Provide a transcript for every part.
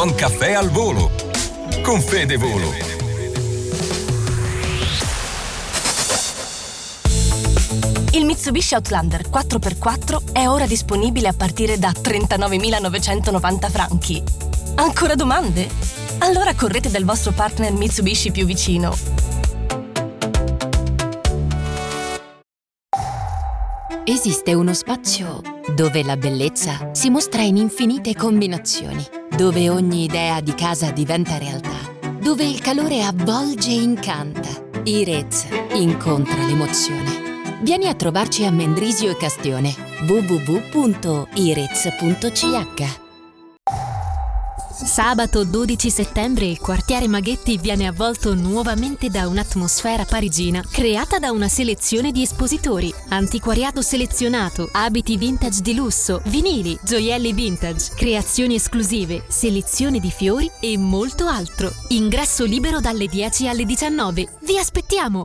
Buon caffè al volo con Fede Volo. Il Mitsubishi Outlander 4x4 è ora disponibile a partire da 39.990 franchi. Ancora domande? Allora correte dal vostro partner Mitsubishi più vicino. Esiste uno spazio dove la bellezza si mostra in infinite combinazioni, dove ogni idea di casa diventa realtà, dove il calore avvolge e incanta. Irez incontra l'emozione. Vieni a trovarci a Mendrisio e Castione. www.irez.ch. Sabato 12 settembre il quartiere Maghetti viene avvolto nuovamente da un'atmosfera parigina creata da una selezione di espositori, antiquariato selezionato, abiti vintage di lusso, vinili, gioielli vintage, creazioni esclusive, selezione di fiori e molto altro. Ingresso libero dalle 10 alle 19. Vi aspettiamo!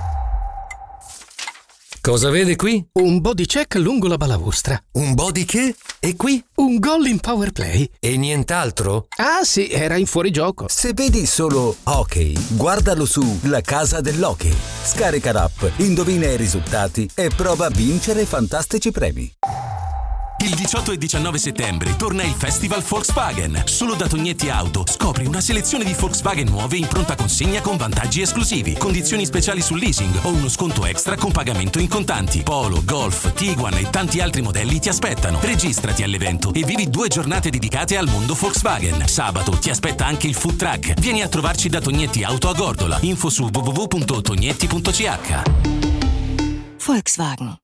Cosa vede qui? Un body check lungo la balaustra. Un body che? E qui? Un gol in power play. E nient'altro? Ah sì, era in fuorigioco. Se vedi solo hockey, guardalo su La Casa dell'Hockey. Scarica l'app, indovina i risultati e prova a vincere fantastici premi. Il 18 e 19 settembre torna il Festival Volkswagen. Solo da Tognetti Auto scopri una selezione di Volkswagen nuove in pronta consegna con vantaggi esclusivi, condizioni speciali sul leasing o uno sconto extra con pagamento in contanti. Polo, Golf, Tiguan e tanti altri modelli ti aspettano. Registrati all'evento e vivi 2 giornate dedicate al mondo Volkswagen. Sabato ti aspetta anche il food truck. Vieni a trovarci da Tognetti Auto a Gordola. Info su www.tognetti.ch. Volkswagen.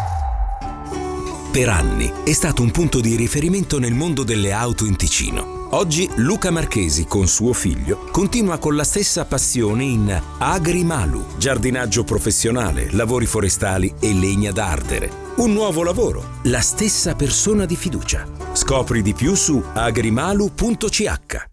Per anni è stato un punto di riferimento nel mondo delle auto in Ticino. Oggi Luca Marchesi con suo figlio continua con la stessa passione in Agrimalu, giardinaggio professionale, lavori forestali e legna da ardere. Un nuovo lavoro, la stessa persona di fiducia. Scopri di più su agrimalu.ch.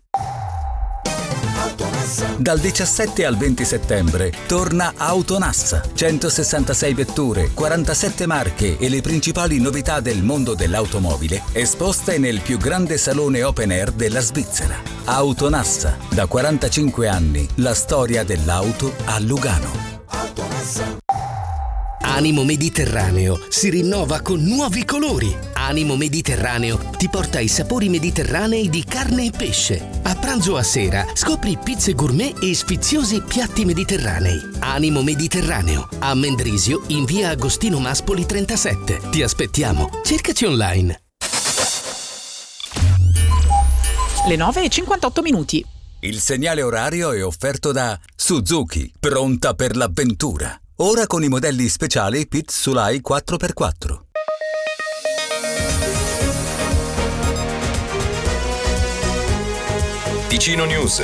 Dal 17 al 20 settembre torna Autonassa. 166 vetture, 47 marche e le principali novità del mondo dell'automobile esposte nel più grande salone open air della Svizzera. Autonassa, da 45 anni, la storia dell'auto a Lugano. Animo Mediterraneo si rinnova con nuovi colori. Animo Mediterraneo ti porta i sapori mediterranei di carne e pesce. A pranzo o a sera scopri pizze gourmet e sfiziosi piatti mediterranei. Animo Mediterraneo, a Mendrisio in via Agostino Maspoli 37. Ti aspettiamo. Cercaci online. Le 9:58. Il segnale orario è offerto da Suzuki, pronta per l'avventura. Ora con i modelli speciali Pit Sulai 4x4. Ticino News.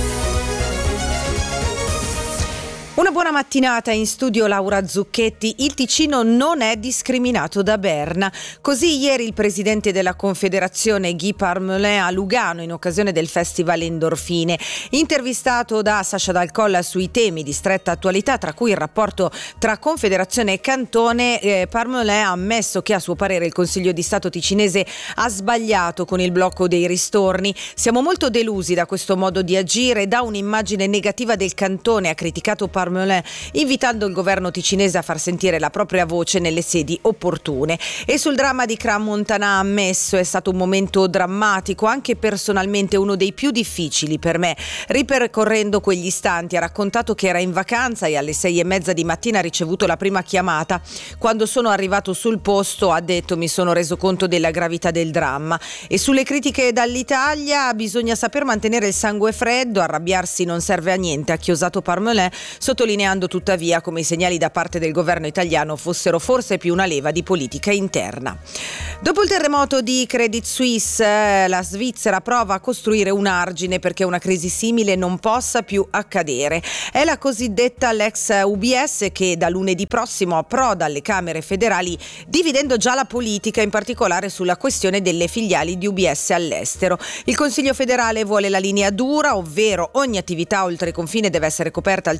Una buona mattinata, in studio Laura Zucchetti. Il Ticino non è discriminato da Berna. Così ieri il presidente della Confederazione Guy Parmelin a Lugano in occasione del Festival Endorfine. Intervistato da Sasha Dal Colla sui temi di stretta attualità, tra cui il rapporto tra Confederazione e Cantone, Parmelin ha ammesso che a suo parere il Consiglio di Stato ticinese ha sbagliato con il blocco dei ristorni. Siamo molto delusi da questo modo di agire, da un'immagine negativa del Cantone, ha criticato Parmelin, invitando il governo ticinese a far sentire la propria voce nelle sedi opportune. E sul dramma di Crans-Montana ha ammesso: è stato un momento drammatico, anche personalmente uno dei più difficili per me. Ripercorrendo quegli istanti ha raccontato che era in vacanza e alle 6:30 di mattina ha ricevuto la prima chiamata. Quando sono arrivato sul posto, ha detto, mi sono reso conto della gravità del dramma. E sulle critiche dall'Italia: bisogna saper mantenere il sangue freddo, arrabbiarsi non serve a niente, ha chiosato Parmelin, sottolineando tuttavia come i segnali da parte del governo italiano fossero forse più una leva di politica interna. Dopo il terremoto di Credit Suisse, la Svizzera prova a costruire un argine perché una crisi simile non possa più accadere. È la cosiddetta Lex UBS che da lunedì prossimo approda alle Camere federali, dividendo già la politica, in particolare sulla questione delle filiali di UBS all'estero. Il Consiglio federale vuole la linea dura, ovvero ogni attività oltre confine deve essere coperta al 100%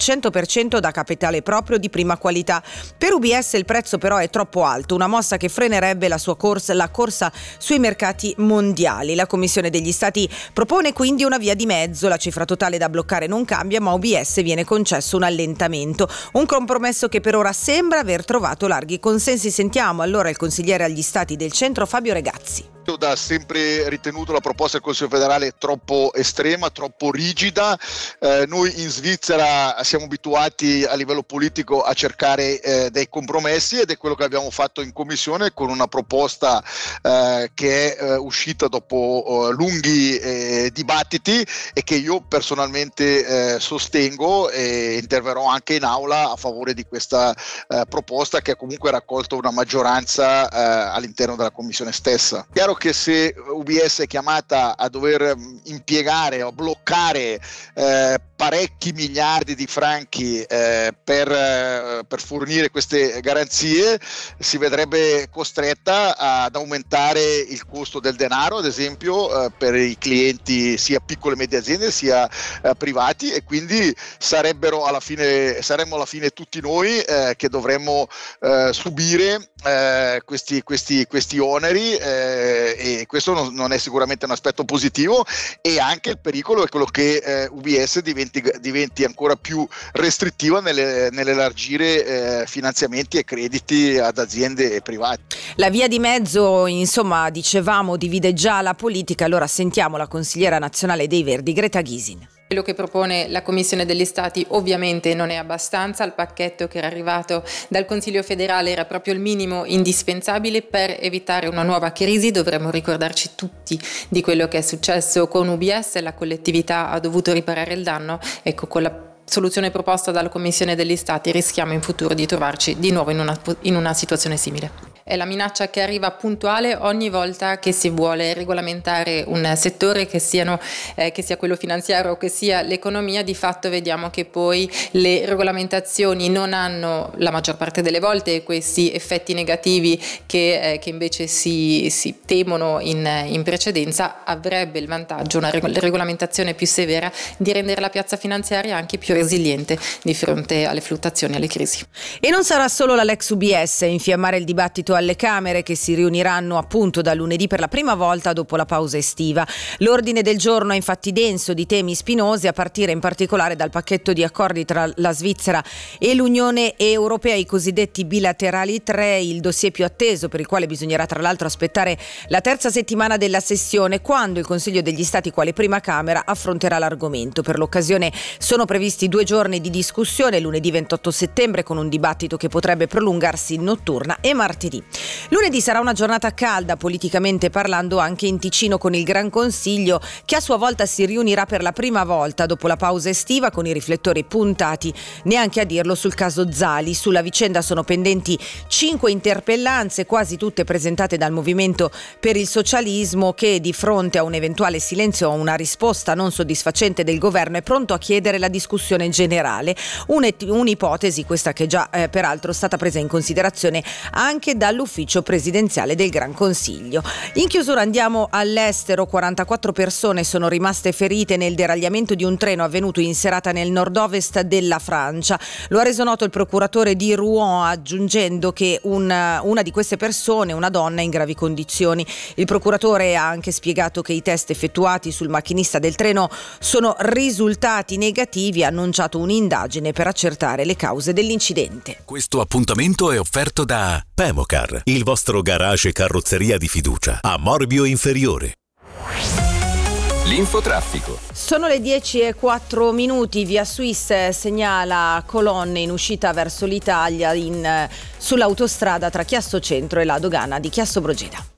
10% da capitale proprio di prima qualità. Per UBS il prezzo però è troppo alto, una mossa che frenerebbe la corsa sui mercati mondiali. La Commissione degli Stati propone quindi una via di mezzo, la cifra totale da bloccare non cambia, ma a UBS viene concesso un allentamento, un compromesso che per ora sembra aver trovato larghi consensi. Sentiamo allora il consigliere agli Stati del centro Fabio Regazzi. Da sempre ritenuto la proposta del Consiglio federale troppo estrema, troppo rigida. Noi in Svizzera siamo abituati a livello politico a cercare dei compromessi, ed è quello che abbiamo fatto in commissione con una proposta che è uscita dopo lunghi dibattiti e che io personalmente sostengo, e interverrò anche in aula a favore di questa proposta, che ha comunque raccolto una maggioranza all'interno della commissione stessa. Chiaro che se UBS è chiamata a dover impiegare o bloccare parecchi miliardi di franchi per fornire queste garanzie, si vedrebbe costretta ad aumentare il costo del denaro, ad esempio per i clienti sia piccole e medie aziende sia privati, e quindi saremmo alla fine tutti noi che dovremmo subire questi oneri, e questo non è sicuramente un aspetto positivo. E anche il pericolo è quello che UBS diventi ancora più restrittiva nell'elargire finanziamenti e crediti ad aziende private. La via di mezzo, insomma, dicevamo, divide già la politica. Allora sentiamo la consigliera nazionale dei Verdi, Greta Gysin. Quello che propone la Commissione degli Stati ovviamente non è abbastanza. Il pacchetto che era arrivato dal Consiglio federale era proprio il minimo indispensabile per evitare una nuova crisi. Dovremmo ricordarci tutti di quello che è successo con UBS, la collettività ha dovuto riparare il danno. Ecco, con la soluzione proposta dalla Commissione degli Stati rischiamo in futuro di trovarci di nuovo in una situazione simile. È la minaccia che arriva puntuale ogni volta che si vuole regolamentare un settore, che sia quello finanziario o che sia l'economia. Di fatto vediamo che poi le regolamentazioni non hanno la maggior parte delle volte questi effetti negativi che invece si temono in precedenza. Avrebbe il vantaggio, una regolamentazione più severa, di rendere la piazza finanziaria anche più resiliente di fronte alle fluttuazioni, alle crisi. E non sarà solo la Lex UBS a infiammare il dibattito alle Camere, che si riuniranno appunto da lunedì per la prima volta dopo la pausa estiva. L'ordine del giorno è infatti denso di temi spinosi, a partire in particolare dal pacchetto di accordi tra la Svizzera e l'Unione Europea, i cosiddetti bilaterali 3, il dossier più atteso, per il quale bisognerà tra l'altro aspettare la terza settimana della sessione, quando il Consiglio degli Stati, quale prima Camera, affronterà l'argomento. Per l'occasione sono previsti 2 giorni di discussione, lunedì 28 settembre con un dibattito che potrebbe prolungarsi in notturna, e martedì. Lunedì sarà una giornata calda politicamente parlando anche in Ticino, con il Gran Consiglio che a sua volta si riunirà per la prima volta dopo la pausa estiva, con i riflettori puntati, neanche a dirlo, sul caso Zali. Sulla vicenda sono pendenti 5 interpellanze, quasi tutte presentate dal Movimento per il Socialismo, che di fronte a un eventuale silenzio o una risposta non soddisfacente del governo è pronto a chiedere la discussione generale. Un'ipotesi questa che già peraltro è stata presa in considerazione anche dall'ufficio presidenziale del Gran Consiglio. In chiusura andiamo all'estero. 44 persone sono rimaste ferite nel deragliamento di un treno avvenuto in serata nel nord-ovest della Francia. Lo ha reso noto il procuratore di Rouen, aggiungendo che una di queste persone, una donna, è in gravi condizioni. Il procuratore ha anche spiegato che i test effettuati sul macchinista del treno sono risultati negativi, ha annunciato un'indagine per accertare le cause dell'incidente. Questo appuntamento è offerto da Pemocar, il vostro garage carrozzeria di fiducia, a Morbio Inferiore. L'infotraffico. Sono le 10:04. Via Swiss segnala colonne in uscita verso l'Italia sull'autostrada tra Chiasso Centro e la dogana di Chiasso Brogeda.